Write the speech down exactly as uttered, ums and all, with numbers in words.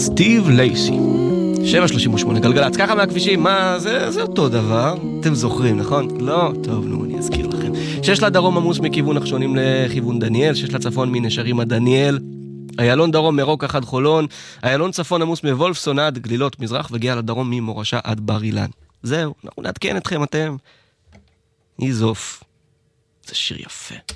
סטיב לייסי. שבע שלושים ושמונה גלגלץ, ככה מהכבישים, מה, זה, זה אותו דבר, אתם זוכרים, נכון? לא, טוב, נו, אני אזכיר לכם. שיש לדרום עמוס מכיוון נחשונים לכיוון דניאל, שיש לצפון מנשרים עד דניאל, איילון דרום מרוק עד חולון, איילון צפון עמוס מוולפסון עד גלילות מזרח, וגיע לדרום ממורשה עד בר אילן. זהו, אנחנו נעדכן אתכם, אתם. איזוף. זה שיר יפה.